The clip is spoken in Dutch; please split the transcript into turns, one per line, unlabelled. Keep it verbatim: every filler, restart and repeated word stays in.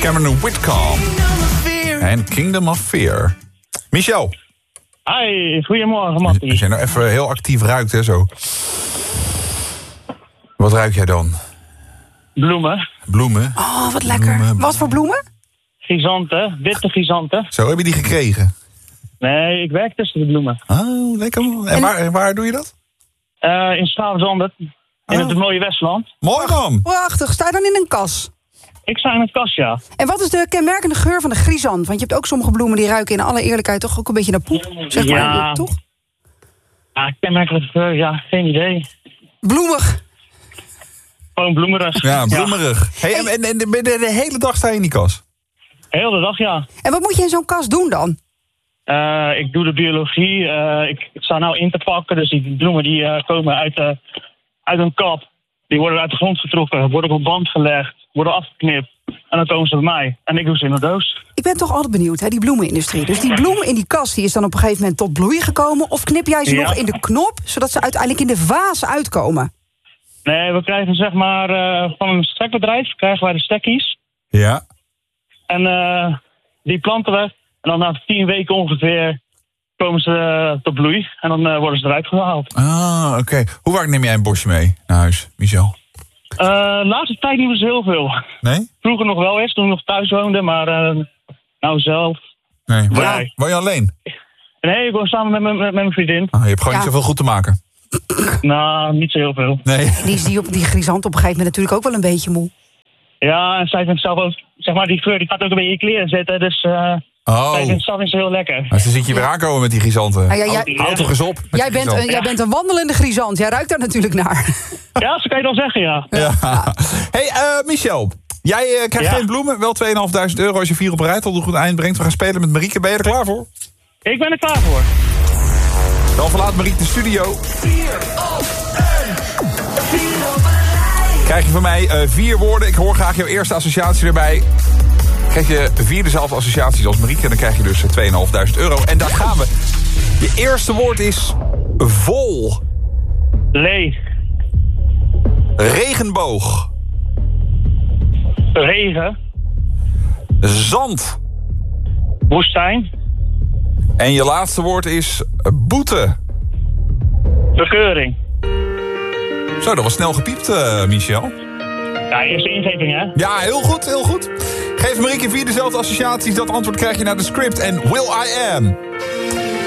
Cameron Whitcomb. En Kingdom of Fear. Michel.
Hi, goedemorgen, Mattie.
Als jij nou even heel actief ruikt, hè, zo. Wat ruik jij dan?
Bloemen.
Bloemen.
Oh, wat lekker.
Bloemen.
Wat voor bloemen?
Chrysanten, witte chrysanten.
Zo, heb je die gekregen?
Nee, ik werk tussen de bloemen.
Oh, lekker. En, en waar, waar doe je dat?
Uh, in Stavenzanden, in
Oh.
het mooie Westland.
Mooi man.
Prachtig. Sta je dan in een kas?
Ik sta in het kast, ja.
En wat is de kenmerkende geur van de chrysant? Want je hebt ook sommige bloemen die ruiken in alle eerlijkheid toch ook een beetje naar poep. Zeg maar,
Ja.
toch?
Ja, ik ken eigenlijk, uh, ja, geen idee.
Bloemig.
Gewoon bloemerig.
Ja, bloemerig. Hey, en, en, en de, de hele dag sta je in die kas?
Heel de dag, ja.
En wat moet je in zo'n kas doen dan?
Uh, ik doe de biologie. Uh, ik, ik sta nou in te pakken, dus die bloemen die uh, komen uit, uh, uit een kap. Die worden uit de grond getrokken, worden op een band gelegd, worden afgeknipt. En dan komen ze bij mij. En ik doe ze in een doos.
Ik ben toch altijd benieuwd, hè, die bloemenindustrie. Dus die bloem in die kas die is dan op een gegeven moment tot bloei gekomen? Of knip jij ze
Ja.
nog in de knop, zodat ze uiteindelijk in de vaas uitkomen?
Nee, we krijgen zeg maar uh, van een stekbedrijf krijgen wij de stekkies.
Ja.
En uh, die planten we. En dan na tien weken ongeveer komen ze uh, tot bloei. En dan uh, worden ze eruit gehaald.
Ah, oké. Okay. Hoe vaak neem jij een bosje mee naar huis, Michel?
Uh, de laatste tijd niet meer zo heel veel.
Nee?
Vroeger nog wel eens, toen ik nog thuis woonde. Maar uh, nou zelf.
Nee. Woon,
Ja.
je, woon je alleen?
Nee, ik woon samen met, mijn- met mijn vriendin.
Ah, je hebt gewoon
Ja.
niet zoveel goed te maken.
Nou, niet zo heel veel.
Nee.
Die is die, op die chrysant op een gegeven moment natuurlijk ook wel een beetje moe.
Ja, en zij vindt zelf ook, zeg maar, die geur die gaat ook een beetje in je kleren zitten. Dus uh,
Oh.
zij vindt het zelf niet zo heel lekker.
Maar ze ziet je weer aankomen met die chrysanten.
Ah, ja, jij,
Ja.
Houd toch eens op. met
jij,
die
bent, een,
chrysanten.
jij bent een wandelende chrysant. Jij ruikt daar natuurlijk naar.
Ja, zo kan je dan zeggen, ja.
Ja. Hey, uh, Michel. Jij uh, krijgt
Ja.
geen bloemen, wel tweeduizend euro als je vier op een rij tot een goed eind brengt. We gaan spelen met Marieke. Ben je er klaar voor?
Ik ben er klaar voor.
Dan verlaat Marieke de studio. Krijg je van mij uh, vier woorden. Ik hoor graag jouw eerste associatie erbij. Krijg je vier dezelfde associaties als Marieke. En dan krijg je dus tweeduizend euro. En daar gaan we. Je eerste woord is vol.
Leeg.
Regenboog.
Regen.
Zand.
Woestijn.
En je laatste woord is boete.
Bekeuring.
Zo, dat was snel gepiept, uh, Michel.
Ja, eerste ingeving, hè?
Ja, heel goed, heel goed. Geef Marieke vier dezelfde associaties. Dat antwoord krijg je naar de script. En Will I Am.